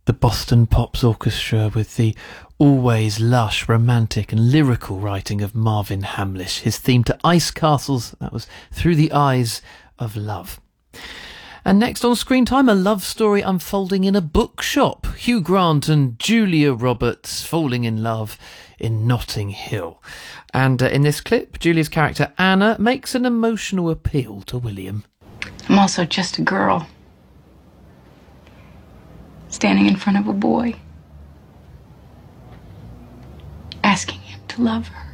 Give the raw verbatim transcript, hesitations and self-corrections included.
the Boston Pops Orchestra with the always lush, romantic and lyrical writing of Marvin Hamlish. His theme to Ice Castles, that was Through the Eyes of Love. And next on Screen Time, a love story unfolding in a bookshop. Hugh Grant and Julia Roberts falling in love in Notting Hill. And uh, in this clip, Julia's character Anna makes an emotional appeal to William. I'm also just a girl, standing in front of a boy, asking him to love her.